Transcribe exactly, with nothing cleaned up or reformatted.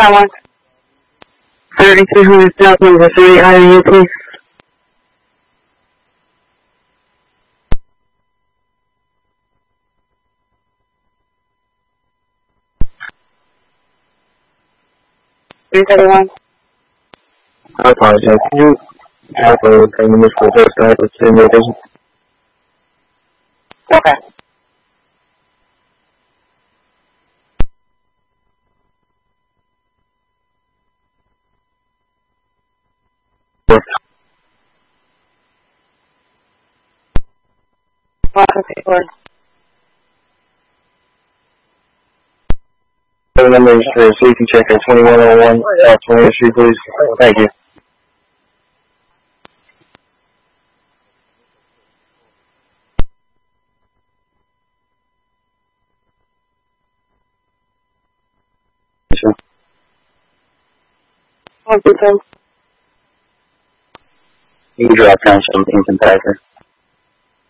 that one. thirty-two hundred South, number three, I O U, please. three thirty-one. I apologize. Can you help me with the municipal address I have with city location? Okay. The number is for safety checker twenty-one oh one, South twentieth Street, please. Thank you. Sure. one two seven. You can drop down some ink and paper.